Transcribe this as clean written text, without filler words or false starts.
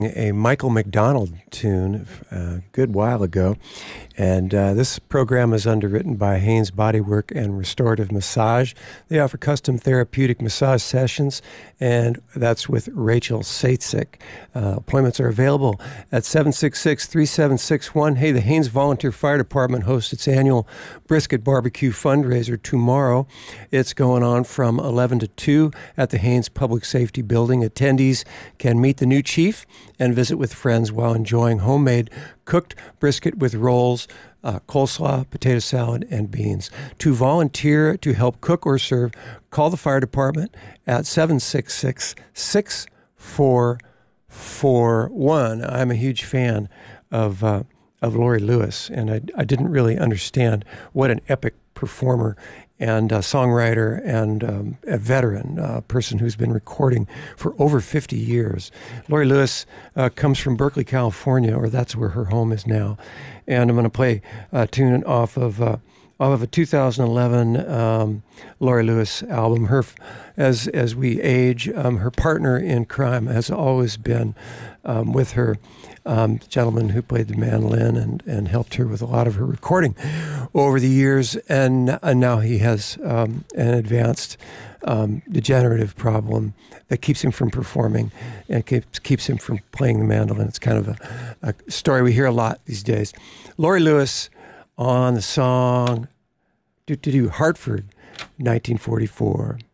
A Michael McDonald tune a good while ago. And this program is underwritten by Haynes Bodywork and Restorative Massage. They offer custom therapeutic massage sessions, and that's with Rachel Satzik. Appointments are available at 766-3761. Hey, the Haynes Volunteer Fire Department hosts its annual Brisket Barbecue fundraiser tomorrow. It's going on from 11 to 2 at the Haynes Public Safety Building. Attendees can meet the new chief and visit with friends while enjoying homemade cooked brisket with rolls, coleslaw, potato salad, and beans. To volunteer to help cook or serve, call the fire department at 766-6441. I'm a huge fan of Lori Lewis, and I didn't really understand what an epic performer and a songwriter and a veteran person who's been recording for over 50 years. Lori Lewis comes from Berkeley, California, or that's where her home is now. And I'm going to play a tune off of a 2011 Lori Lewis album. As we age, her partner in crime has always been with her. Gentleman who played the mandolin and helped her with a lot of her recording over the years. And now he has an advanced degenerative problem that keeps him from performing and keeps him from playing the mandolin. It's kind of a story we hear a lot these days. Lori Lewis on the song Hartford, 1944.